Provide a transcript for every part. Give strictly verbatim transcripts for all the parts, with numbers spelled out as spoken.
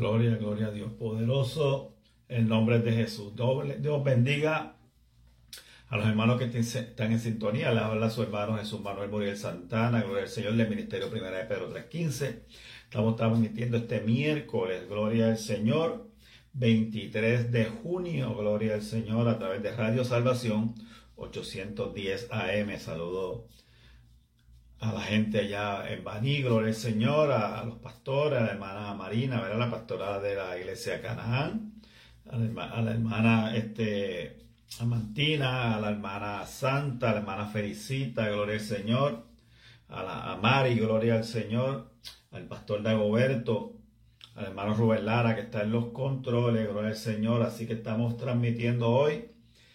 Gloria, gloria a Dios poderoso, en nombre de Jesús. Dios bendiga a los hermanos que están en sintonía. Les habla su hermano Jesús Manuel Muriel Santana, gloria al Señor del Ministerio Primera de Pedro tres quince. Estamos transmitiendo este miércoles, gloria al Señor, veintitrés de junio, gloria al Señor, a través de Radio Salvación ochocientos diez A M. Saludo a la gente allá en Baní, gloria al Señor, a, a los pastores, a la hermana Marina, ¿verdad? La pastora de la iglesia Canaán, a la, a la hermana este, Amantina, a la hermana Santa, a la hermana Felicita, gloria al Señor, a, la, a Mari, gloria al Señor, al pastor Dagoberto, al hermano Rubén Lara, que está en los controles, gloria al Señor. Así que estamos transmitiendo hoy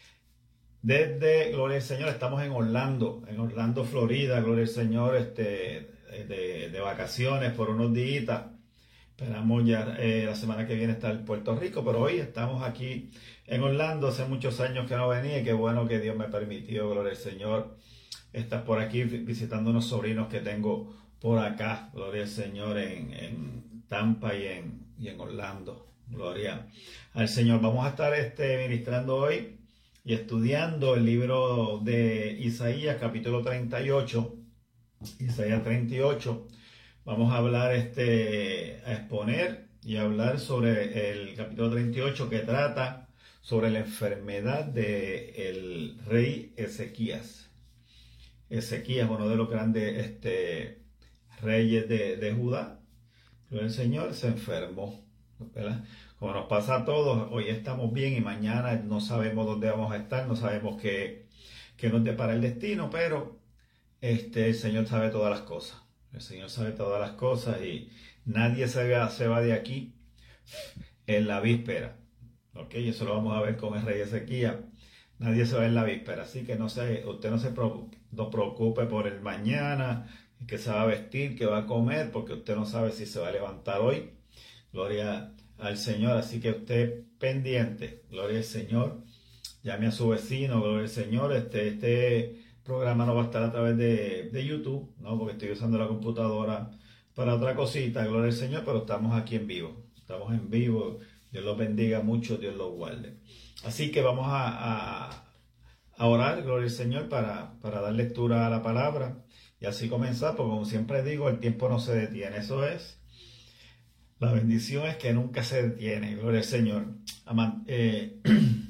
desde, gloria al Señor, estamos en Orlando, en Orlando, Florida, gloria al Señor, este, de, de vacaciones por unos días. Esperamos ya eh, la semana que viene estar en Puerto Rico, pero hoy estamos aquí en Orlando. Hace muchos años que no venía y qué bueno que Dios me permitió, gloria al Señor, estar por aquí visitando unos sobrinos que tengo por acá, gloria al Señor, en, en Tampa y en, y en Orlando. Gloria al Señor. Vamos a estar este, ministrando hoy y estudiando el libro de Isaías, capítulo treinta y ocho. Isaías treinta y ocho. Vamos a hablar, este, a exponer y hablar sobre el capítulo treinta y ocho, que trata sobre la enfermedad del rey Ezequías. Ezequías, uno de los grandes este, reyes de, de Judá. Pero el Señor se enfermó, ¿verdad? Como nos pasa a todos, hoy estamos bien y mañana no sabemos dónde vamos a estar, no sabemos qué, qué nos depara el destino, pero este, el Señor sabe todas las cosas. El Señor sabe todas las cosas y nadie se va, se va de aquí en la víspera. ¿Ok? Eso lo vamos a ver con el rey Ezequías. Nadie se va en la víspera, así que no se, usted no se preocupe, no preocupe por el mañana, que se va a vestir, que va a comer, porque usted no sabe si se va a levantar hoy. Gloria al Señor, así que usted pendiente, gloria al Señor, llame a su vecino, gloria al Señor. Este, este programa no va a estar a través de, de YouTube, ¿no? Porque estoy usando la computadora para otra cosita, gloria al Señor, pero estamos aquí en vivo, estamos en vivo. Dios los bendiga mucho, Dios los guarde. Así que vamos a, a, a orar, gloria al Señor, para, para dar lectura a la palabra y así comenzar, porque como siempre digo, el tiempo no se detiene. Eso es, la bendición es que nunca se detiene, gloria al Señor. Aman, eh,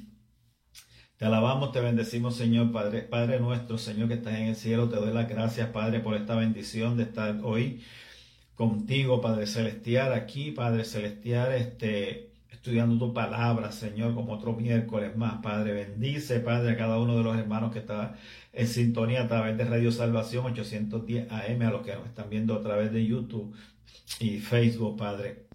te alabamos, te bendecimos, Señor, Padre, Padre nuestro, Señor, que estás en el cielo. Te doy las gracias, Padre, por esta bendición de estar hoy contigo, Padre Celestial, aquí, Padre Celestial, este... estudiando tu palabra, Señor, como otro miércoles más. Padre, bendice, Padre, a cada uno de los hermanos que está en sintonía a través de Radio Salvación ochocientos diez A M, a los que nos están viendo a través de YouTube y Facebook, Padre.